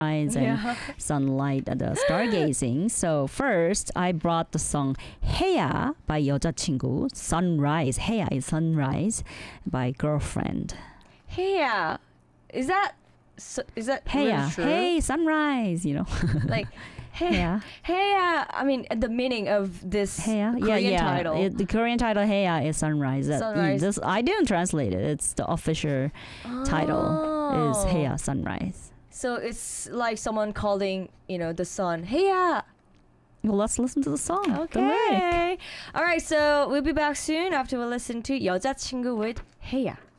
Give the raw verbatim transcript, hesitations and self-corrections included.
and Yeah. sunlight and the stargazing. So first, I brought the song 해야 by 여자친구, Sunrise. 해야 is sunrise by Girlfriend. Hey, is that so, is that 해야, really true? hey sunrise, you know. Like hey, 해야. hey, I mean the meaning of this 해야, Korean yeah, yeah. title. It, the Korean title 해야 is sunrise. That, Sunrise. This I didn't translate it. It's the official title is Oh. 해야 sunrise. So it's like someone calling, you know, the sun. Hey, Well, let's listen to the song. The lyric. okay. All right, so we'll be back soon after we listen to 여자친구 with Heya.